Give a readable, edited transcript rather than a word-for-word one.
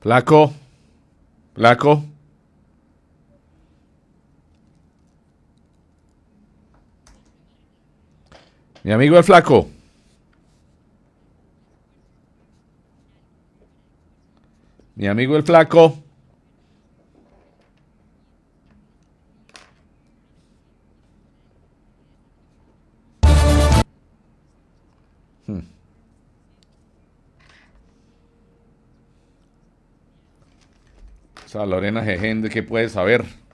Flaco, flaco. Mi amigo el flaco. Mi amigo el flaco. O sea, Lorena Gejende, ¿qué puede saber?